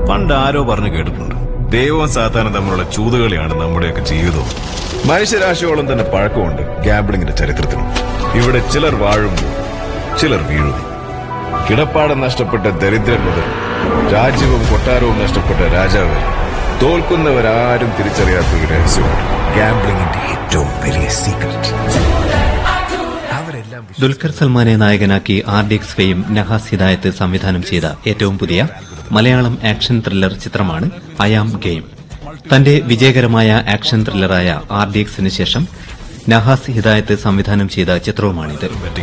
പണ്ട് ആരോ പറഞ്ഞു കേട്ടിട്ടുണ്ട്, ദൈവവും സാത്താനും തമ്മിലുള്ള ചൂതുകളിയാണ് നമ്മുടെയൊക്കെ ജീവിതവും. മനുഷ്യരാശിയോളം തന്നെ പഴക്കമുണ്ട് ഗാംബ്ലിങ്ങിന്റെ ചരിത്രത്തിനും. ഇവിടെ ചിലർ വാഴുമ്പോൾ ചിലർ വീഴുന്നു. കിടപ്പാടം നഷ്ടപ്പെട്ട ദരിദ്രൻ മുതൽ രാജ്യവും കൊട്ടാരവും നഷ്ടപ്പെട്ട രാജാവ് വരെ തോൽക്കുന്നവരാരും തിരിച്ചറിയാത്ത ഒരു രഹസ്യമുണ്ട്. ഗാംബ്ലിങ്ങിന്റെ ഏറ്റവും വലിയ സീക്രട്ട്. ദുൽഖർ സൽമാനെ നായകനാക്കി RDX ഫെയിം നഹാസ് ഹിദായത്ത് സംവിധാനം ചെയ്ത ഏറ്റവും പുതിയ മലയാളം ആക്ഷൻ ത്രില്ലർ ചിത്രമാണ് ഐ ആം ഗെയിം. തന്റെ വിജയകരമായ ആക്ഷൻ ത്രില്ലറായ RDXന് ശേഷം നഹാസ് ഹിദായത്ത് സംവിധാനം ചെയ്ത ചിത്രവുമാണിത്.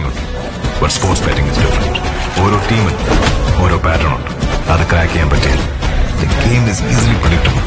ഓരോ ടീമിനും ഓരോ പാറ്റേൺ ഉണ്ട്. അത് ക്രാക്ക് ചെയ്യാൻ പറ്റിയാൽ the game is easily predictable.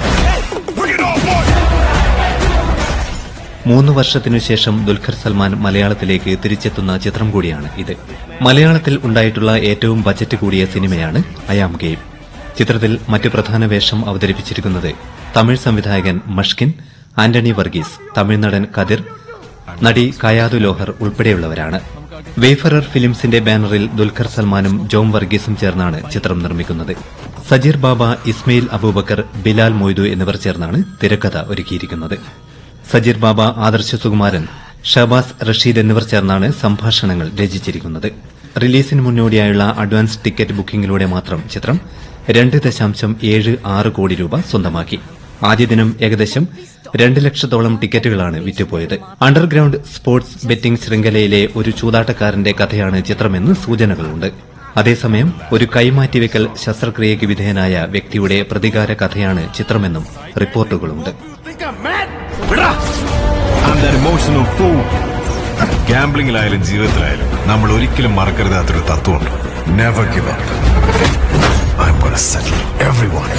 3 വർഷത്തിനുശേഷം ദുൽഖർ സൽമാൻ മലയാളത്തിലേക്ക് തിരിച്ചെത്തുന്ന ചിത്രം കൂടിയാണ് ഇത്. മലയാളത്തിൽ ഉണ്ടായിട്ടുള്ള ഏറ്റവും ബജറ്റ് കൂടിയ സിനിമയാണ് ഐ ആം ഗെയിം. ചിത്രത്തിൽ മറ്റ് പ്രധാന വേഷം അവതരിപ്പിച്ചിരിക്കുന്നത് തമിഴ് സംവിധായകൻ മഷ്കിൻ, ആന്റണി വർഗീസ്, തമിഴ് നടൻ കതിർ, നടി കയാതു ലോഹർ ഉൾപ്പെടെയുള്ളവരാണ്. വെയ്ഫറർ ഫിലിംസിന്റെ ബാനറിൽ ദുൽഖർ സൽമാനും ജോം വർഗീസും ചേർന്നാണ് ചിത്രം നിർമ്മിക്കുന്നത്. സജീർ ബാബ, ഇസ്മയിൽ അബൂബക്കർ, ബിലാൽ മൊയ്തു എന്നിവർ ചേർന്നാണ് തിരക്കഥ ഒരുക്കിയിരിക്കുന്നത്. സജീർ ബാബ, ആദർശ സുകുമാരൻ, ഷഹബാസ് റഷീദ് എന്നിവർ ചേർന്നാണ് സംഭാഷണങ്ങൾ രചിച്ചിരിക്കുന്നത്. റിലീസിന് മുന്നോടിയായുള്ള അഡ്വാൻസ് ടിക്കറ്റ് ബുക്കിംഗിലൂടെ മാത്രം ചിത്രം 2.76 കോടി രൂപ സ്വന്തമാക്കി. ആദ്യ ദിനം ഏകദേശം 2 ലക്ഷത്തോളം ടിക്കറ്റുകളാണ് വിറ്റുപോയത്. അണ്ടർഗ്രൌണ്ട് സ്പോർട്സ് ബെറ്റിംഗ് ശൃംഖലയിലെ ഒരു ചൂതാട്ടക്കാരന്റെ കഥയാണ് ചിത്രമെന്ന് സൂചനകളുണ്ട്. അതേസമയം ഒരു കൈമാറ്റിവെക്കൽ ശസ്ത്രക്രിയയ്ക്ക് വിധേയനായ വ്യക്തിയുടെ പ്രതികാര കഥയാണ് ചിത്രമെന്നും റിപ്പോർട്ടുകളുണ്ട്. ഗാംബ്ലിംഗിലായാലും ജീവിതത്തിലായാലും നമ്മൾ ഒരിക്കലും മറക്കരുതാത്തൊരു തത്വമുണ്ട്. Never give up. I'm gonna settle everyone.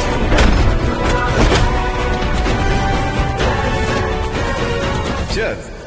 Cheers.